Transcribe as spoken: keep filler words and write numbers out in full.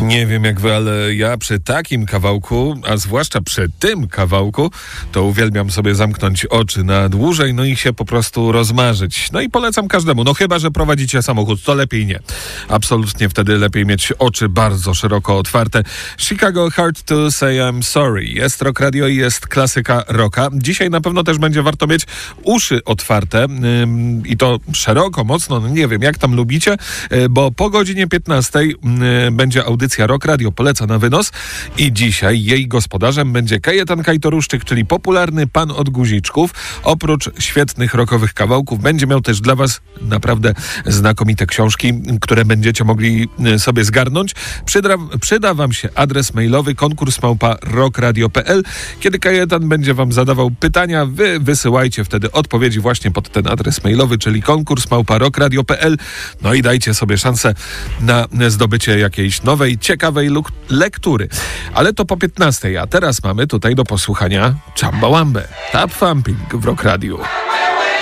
Nie wiem jak wy, ale ja przy takim kawałku, a zwłaszcza przy tym kawałku, to uwielbiam sobie zamknąć oczy na dłużej, no i się po prostu rozmarzyć. No i polecam każdemu, no chyba że prowadzicie samochód, to lepiej nie. Absolutnie wtedy lepiej mieć oczy bardzo szeroko otwarte. Chicago Hard to Say I'm Sorry. Jest Rock Radio i jest klasyka rocka. Dzisiaj na pewno też będzie warto mieć uszy otwarte ym, i to szeroko, mocno, no nie wiem jak tam lubicie, yy, bo po godzinie piętnastej yy, będzie audycja Rock Radio Poleca na wynos i dzisiaj jej gospodarzem będzie Kajetan Kajtoruszczyk, czyli popularny pan od guziczków. Oprócz świetnych rockowych kawałków będzie miał też dla was naprawdę znakomite książki, które będziecie mogli sobie zgarnąć. Przyda, przyda wam się adres mailowy konkurs małpa rockradio kropka p l. Kiedy Kajetan będzie wam zadawał pytania, wy wysyłajcie wtedy odpowiedzi właśnie pod ten adres mailowy, czyli konkurs małpa rockradio kropka p l. No i dajcie sobie szansę na zdobycie jakiejś nowej, ciekawej luk- lektury. Ale to po piętnastej, a teraz mamy tutaj do posłuchania Chumbawambę. Tap Thumping w Rock Radio.